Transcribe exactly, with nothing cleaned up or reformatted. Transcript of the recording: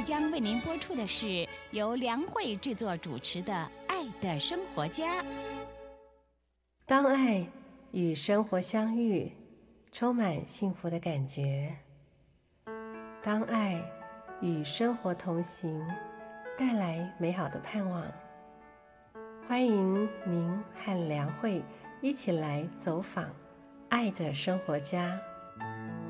将为您播出的是由梁慧制作主持的《爱的生活家》。 当爱与生活相遇，充满幸福的感觉；当爱与生活同行，带来美好的盼望。欢迎您和梁慧一起来走访爱的生活家。